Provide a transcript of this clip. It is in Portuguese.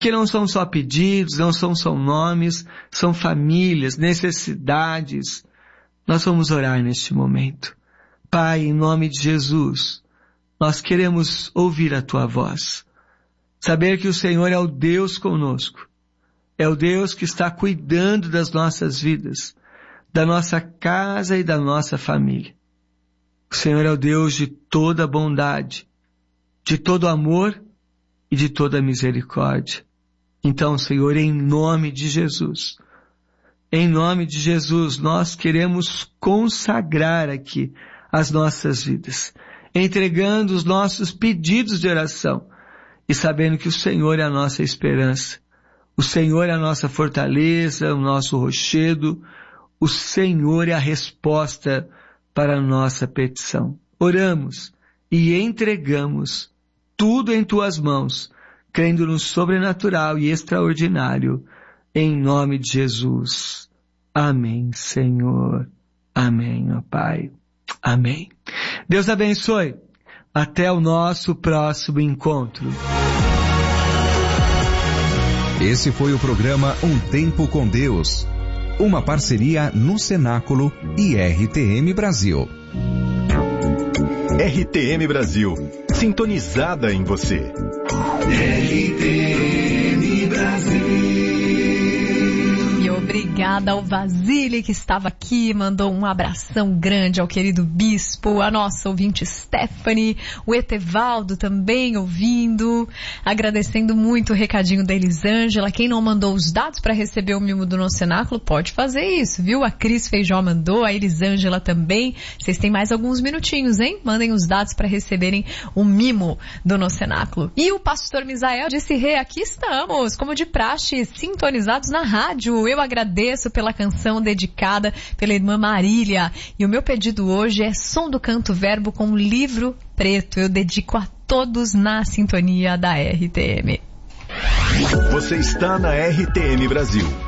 que não são só pedidos, não são só nomes, são famílias, necessidades. Nós vamos orar neste momento. Pai, em nome de Jesus, nós queremos ouvir a Tua voz. Saber que o Senhor é o Deus conosco. É o Deus que está cuidando das nossas vidas, da nossa casa e da nossa família. O Senhor é o Deus de toda bondade, de todo amor e de toda misericórdia. Então, Senhor, em nome de Jesus, nós queremos consagrar aqui as nossas vidas, entregando os nossos pedidos de oração e sabendo que o Senhor é a nossa esperança, o Senhor é a nossa fortaleza, o nosso rochedo, o Senhor é a resposta para a nossa petição. Oramos e entregamos tudo em Tuas mãos, crendo no sobrenatural e extraordinário, em nome de Jesus. Amém, Senhor. Amém, ó Pai. Amém. Deus abençoe. Até o nosso próximo encontro. Esse foi o programa Um Tempo com Deus. Uma parceria no Cenáculo e RTM Brasil. RTM Brasil, sintonizada em você. RTM Brasil. E obrigada ao Vasile que estava aqui, mandou um abração grande ao querido bispo, a nossa ouvinte Stephanie, o Etevaldo também ouvindo, agradecendo muito o recadinho da Elisângela. Quem não mandou os dados para receber o mimo do nosso cenáculo, pode fazer isso, viu? A Cris Feijó mandou, a Elisângela também. Vocês têm mais alguns minutinhos, hein? Mandem os dados para receberem o mimo do nosso cenáculo. E o pastor Misael disse: aqui estamos, como de praxe, sintonizados na rádio. Eu agradeço pela canção dedicada pela irmã Marília. E o meu pedido hoje é Som do Canto Verbo com Livro Preto. Eu dedico a todos na sintonia da RTM. Você está na RTM Brasil.